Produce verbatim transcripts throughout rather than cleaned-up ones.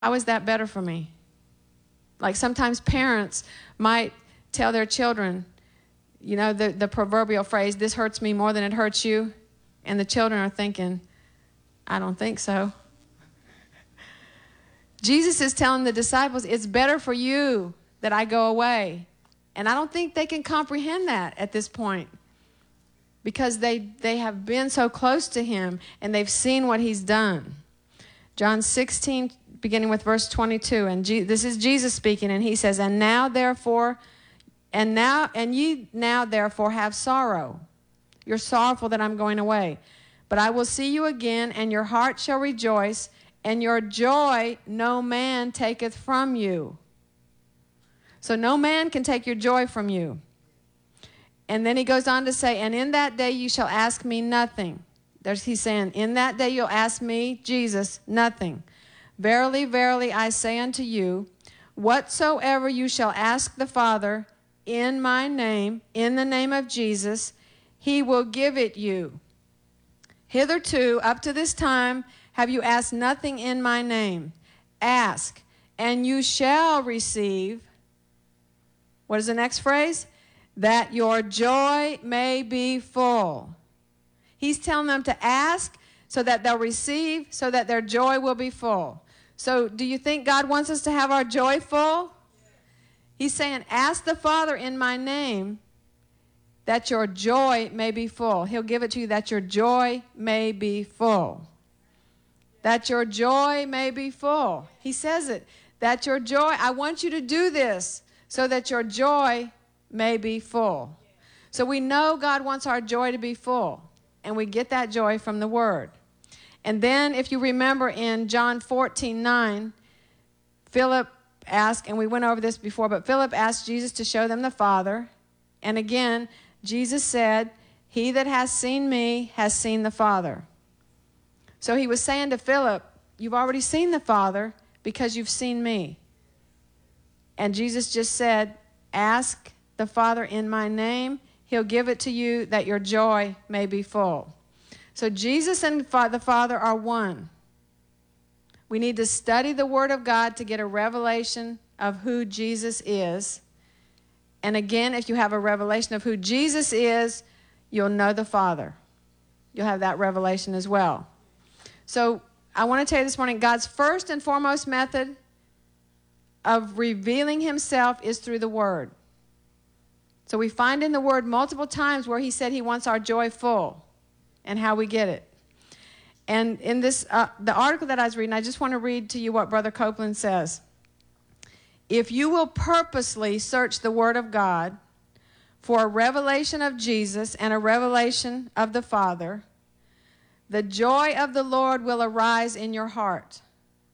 How is that better for me? Like sometimes parents might tell their children, you know, the, the proverbial phrase, this hurts me more than it hurts you. And the children are thinking, I don't think so. Jesus is telling the disciples, it's better for you that I go away. And I don't think they can comprehend that at this point, because they, they have been so close to him and they've seen what he's done. John sixteen, beginning with verse twenty-two, and Je- this is Jesus speaking, and he says, and now therefore, and now, and ye now therefore have sorrow. You're sorrowful that I'm going away. But I will see you again, and your heart shall rejoice, and your joy no man taketh from you. So no man can take your joy from you. And then he goes on to say, and in that day you shall ask me nothing. There's, he's saying, in that day you'll ask me, Jesus, nothing. Verily, verily, I say unto you, whatsoever you shall ask the Father in my name, in the name of Jesus, he will give it you. Hitherto, up to this time, have you asked nothing in my name? Ask, and you shall receive. What is the next phrase? That your joy may be full. He's telling them to ask so that they'll receive, so that their joy will be full. So do you think God wants us to have our joy full? He's saying, ask the Father in my name that your joy may be full. He'll give it to you that your joy may be full. That your joy may be full. He says it. That your joy, I want you to do this so that your joy may be full. So we know God wants our joy to be full, and we get that joy from the Word. And then if you remember in John fourteen nine, Philip asked, and we went over this before, but Philip asked Jesus to show them the Father. And again, Jesus said, he that has seen me has seen the Father. So he was saying to Philip, you've already seen the Father because you've seen me. And Jesus just said, ask the Father in my name. He'll give it to you that your joy may be full. So Jesus and the Father are one. We need to study the Word of God to get a revelation of who Jesus is. And again, if you have a revelation of who Jesus is, you'll know the Father. You'll have that revelation as well. So I want to tell you this morning, God's first and foremost method of revealing himself is through the Word. So we find in the Word multiple times where he said he wants our joy full and how we get it. And in this, uh, the article that I was reading, I just want to read to you what Brother Copeland says. If you will purposely search the Word of God for a revelation of Jesus and a revelation of the Father, the joy of the Lord will arise in your heart.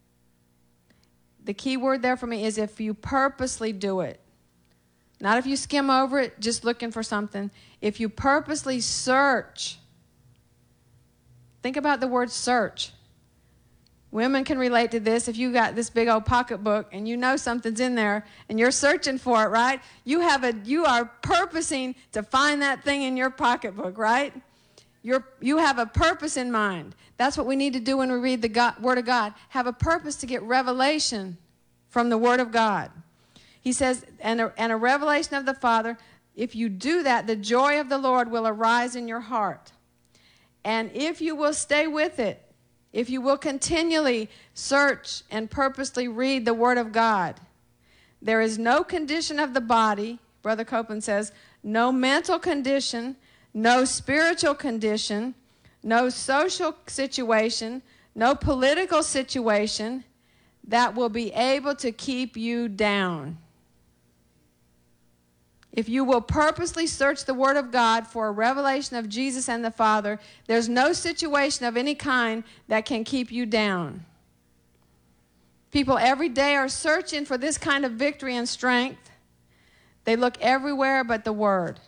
The key word there for me is if you purposely do it. Not if you skim over it, just looking for something. If you purposely search. Think about the word search. Women can relate to this. If you got this big old pocketbook and you know something's in there and you're searching for it, right? You have a, you are purposing to find that thing in your pocketbook, right? You're, you have a purpose in mind. That's what we need to do when we read the God, Word of God. Have a purpose to get revelation from the Word of God. He says, and a, and a revelation of the Father, if you do that, the joy of the Lord will arise in your heart. And if you will stay with it, if you will continually search and purposely read the Word of God, there is no condition of the body, Brother Copeland says, no mental condition, no spiritual condition, no social situation, no political situation that will be able to keep you down. If you will purposely search the Word of God for a revelation of Jesus and the Father, there's no situation of any kind that can keep you down. People every day are searching for this kind of victory and strength. They look everywhere but the Word.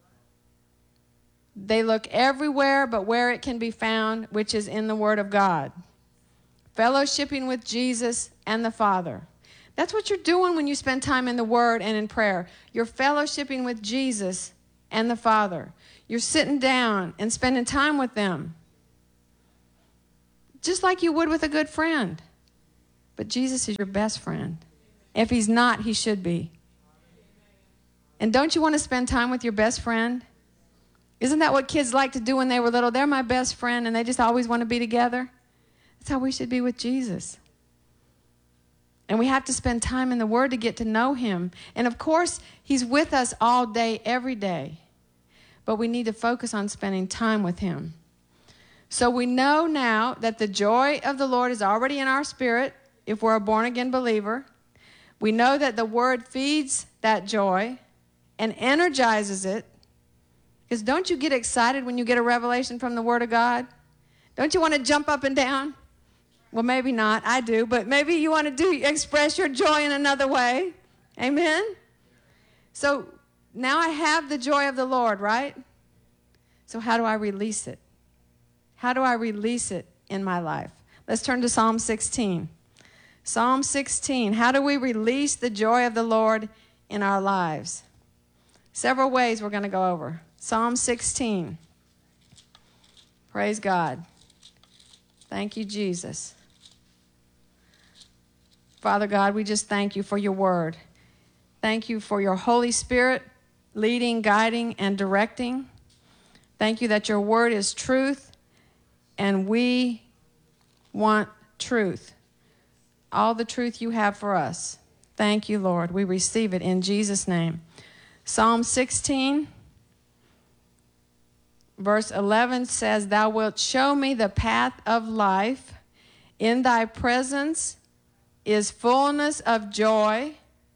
They look everywhere but where it can be found, which is in the Word of God. Fellowshipping with Jesus and the Father. That's what you're doing when you spend time in the Word and in prayer. You're fellowshipping with Jesus and the Father. You're sitting down and spending time with them. Just like you would with a good friend. But Jesus is your best friend. If he's not, he should be. And don't you want to spend time with your best friend? Isn't that what kids like to do when they were little? They're my best friend, and they just always want to be together. That's how we should be with Jesus. And we have to spend time in the Word to get to know him. And of course, he's with us all day, every day. But we need to focus on spending time with him. So we know now that the joy of the Lord is already in our spirit if we're a born-again believer. We know that the Word feeds that joy and energizes it. Because don't you get excited when you get a revelation from the Word of God? Don't you want to jump up and down? Well, maybe not. I do. But maybe you want to do express your joy in another way. Amen? So now I have the joy of the Lord, right? So how do I release it? How do I release it in my life? Let's turn to Psalm sixteen. Psalm sixteen. How do we release the joy of the Lord in our lives? Several ways we're going to go over. Psalm sixteen. Praise God. Thank you, Jesus. Father God, we just thank you for your word. Thank you for your Holy Spirit leading, guiding, and directing. Thank you that your word is truth, and we want truth. All the truth you have for us. Thank you, Lord. We receive it in Jesus' name. Psalm sixteen. Verse eleven says, Thou wilt show me the path of life. In thy presence is fullness of joy.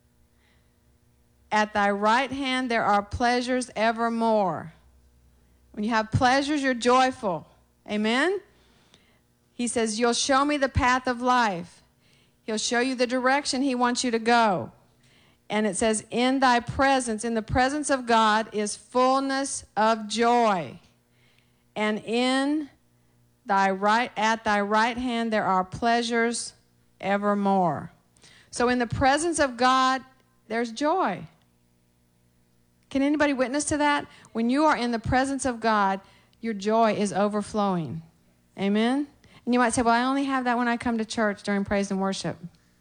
At thy right hand there are pleasures evermore. When you have pleasures, you're joyful. Amen? He says, you'll show me the path of life. He'll show you the direction he wants you to go. And it says, in thy presence, in the presence of God, is fullness of joy. And in thy right, at thy right hand, there are pleasures evermore. So in the presence of God, there's joy. Can anybody witness to that? When you are in the presence of God, your joy is overflowing. Amen? And you might say, well, I only have that when I come to church during praise and worship.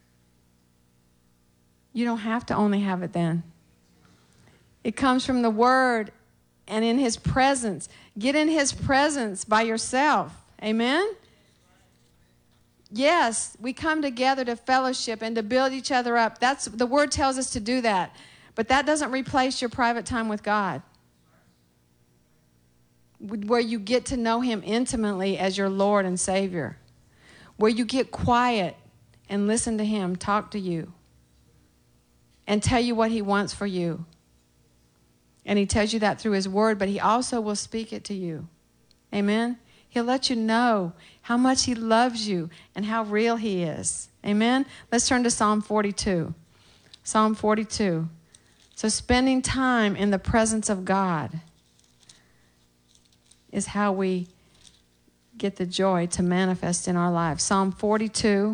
You don't have to only have it then. It comes from the Word and in his presence. Get in his presence by yourself. Amen? Yes, we come together to fellowship and to build each other up. That's the Word tells us to do that. But that doesn't replace your private time with God, where you get to know him intimately as your Lord and Savior, where you get quiet and listen to him talk to you and tell you what he wants for you. And he tells you that through his word, but he also will speak it to you. Amen? He'll let you know how much he loves you and how real he is. Amen? Let's turn to Psalm forty-two. Psalm forty-two. So spending time in the presence of God is how we get the joy to manifest in our lives. Psalm forty-two.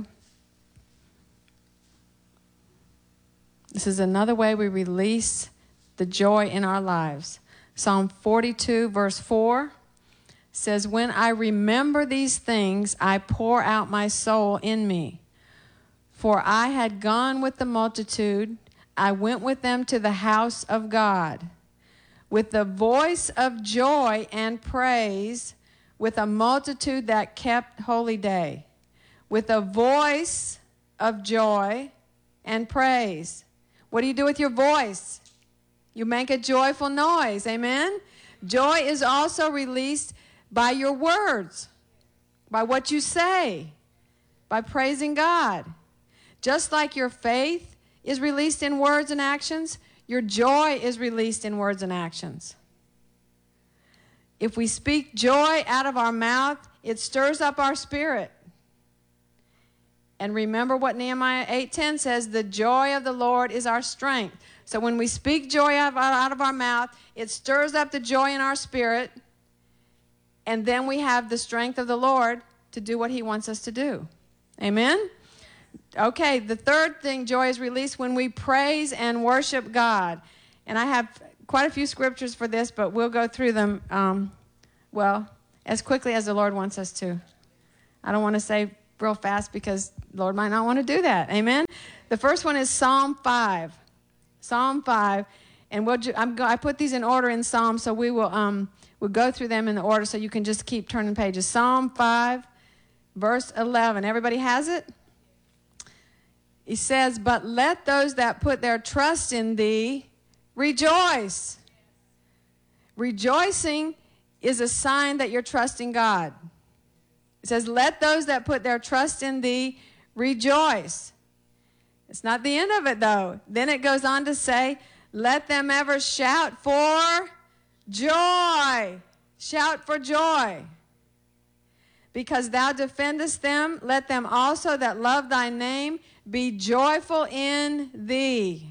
This is another way we release the joy in our lives. Psalm forty-two, verse four says, when I remember these things, I pour out my soul in me. For I had gone with the multitude, I went with them to the house of God, with the voice of joy and praise, with a multitude that kept holy day. With a voice of joy and praise. What do you do with your voice? You make a joyful noise. Amen? Joy is also released by your words, by what you say, by praising God. Just like your faith is released in words and actions, your joy is released in words and actions. If we speak joy out of our mouth, it stirs up our spirit. And remember what Nehemiah eight ten says, the joy of the Lord is our strength. So when we speak joy out of our mouth, it stirs up the joy in our spirit, and then we have the strength of the Lord to do what he wants us to do. Amen? Okay, the third thing, joy is released when we praise and worship God. And I have quite a few scriptures for this, but we'll go through them, um, well, as quickly as the Lord wants us to. I don't want to say real fast because the Lord might not want to do that. Amen? The first one is Psalm five. Psalm five. And we'll ju- I'm go- I put these in order in Psalm, so we will um, we'll go through them in the order so you can just keep turning pages. Psalm five, verse eleven. Everybody has it? He says, "But let those that put their trust in thee rejoice." Rejoicing is a sign that you're trusting God. It says, "Let those that put their trust in thee rejoice." It's not the end of it, though. Then it goes on to say, "Let them ever shout for joy." Shout for joy. "Because thou defendest them, let them also that love thy name be joyful in thee."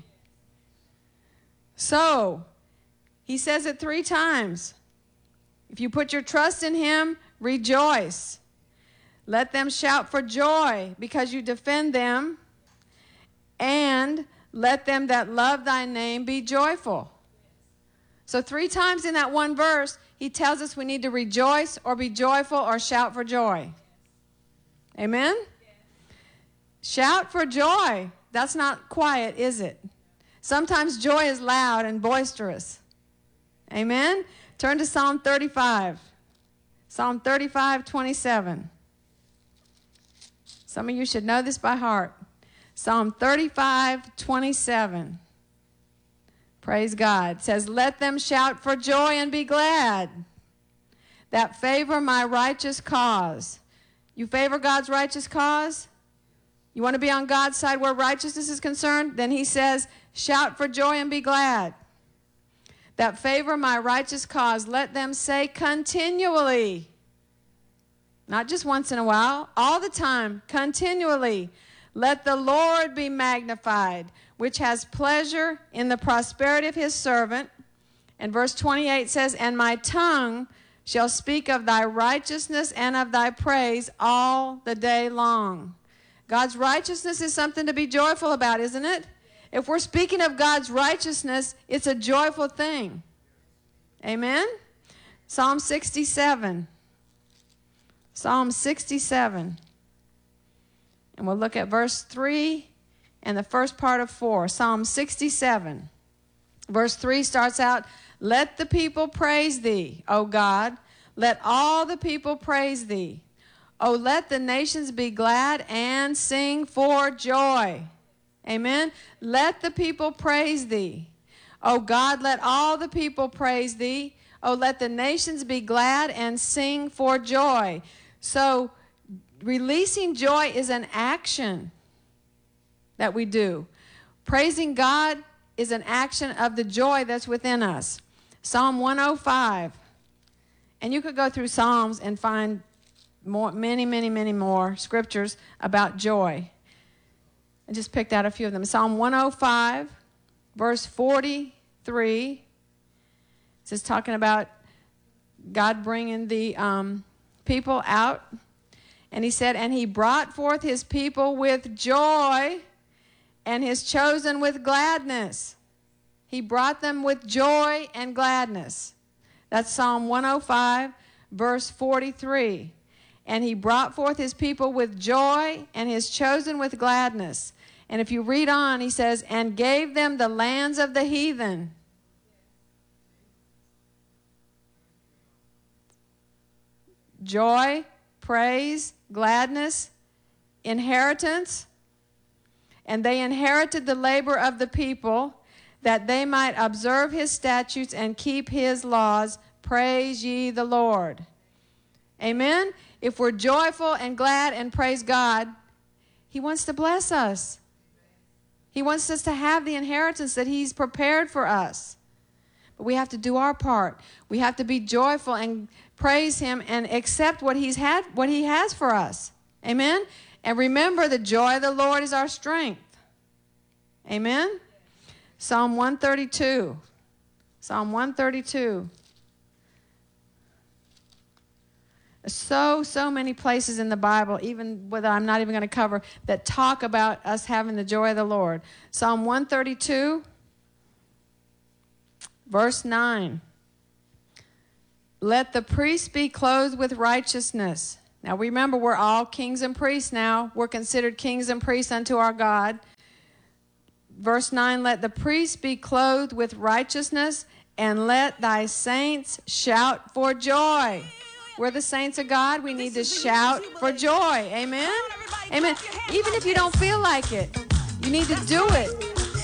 So, he says it three times. If you put your trust in him, rejoice. Let them shout for joy because you defend them. And let them that love thy name be joyful. So three times in that one verse, he tells us we need to rejoice or be joyful or shout for joy. Amen? Shout for joy. That's not quiet, is it? Sometimes joy is loud and boisterous. Amen? Turn to Psalm thirty-five. Psalm thirty-five, twenty-seven. Some of you should know this by heart. Psalm thirty-five, twenty-seven. Praise God. It says, "Let them shout for joy and be glad that favor my righteous cause." You favor God's righteous cause? You want to be on God's side where righteousness is concerned? Then he says, shout for joy and be glad. That favor my righteous cause, let them say continually. Not just once in a while, all the time, continually. Let the Lord be magnified, which has pleasure in the prosperity of his servant. And verse twenty-eight says, "And my tongue shall speak of thy righteousness and of thy praise all the day long." God's righteousness is something to be joyful about, isn't it? If we're speaking of God's righteousness, it's a joyful thing. Amen? Psalm sixty-seven. Psalm sixty-seven. And we'll look at verse three and the first part of four. Psalm sixty-seven. Verse three starts out, "Let the people praise thee, O God. Let all the people praise thee. O let the nations be glad and sing for joy." Amen. Let the people praise thee. O God, let all the people praise thee. O let the nations be glad and sing for joy. So releasing joy is an action that we do. Praising God is an action of the joy that's within us. Psalm one oh five. And you could go through Psalms and find more, many, many, many more scriptures about joy. I just picked out a few of them. Psalm one oh five, verse forty-three. It says, talking about God bringing the um, people out. And he said, "And he brought forth his people with joy, and his chosen with gladness." He brought them with joy and gladness. That's Psalm one oh five, verse forty-three. "And he brought forth his people with joy, and his chosen with gladness." And if you read on, he says, "And gave them the lands of the heathen." Joy, praise, gladness, inheritance. "And they inherited the labor of the people, that they might observe his statutes and keep his laws. Praise ye the Lord." Amen? If we're joyful and glad and praise God, he wants to bless us. He wants us to have the inheritance that he's prepared for us. But we have to do our part. We have to be joyful and praise him and accept what he's had, what he has for us. Amen? And remember, the joy of the Lord is our strength. Amen? Psalm one thirty-two. Psalm one thirty-two. So, so many places in the Bible, even whether I'm not even going to cover, that talk about us having the joy of the Lord. Psalm one thirty-two, verse nine. "Let the priest be clothed with righteousness." Now remember, we're all kings and priests now. We're considered kings and priests unto our God. Verse nine, let the priests be clothed with righteousness, and let thy saints shout for joy. We're the saints of God. We need to shout for joy. Amen? Amen. Even if you don't feel like it, you need to do it.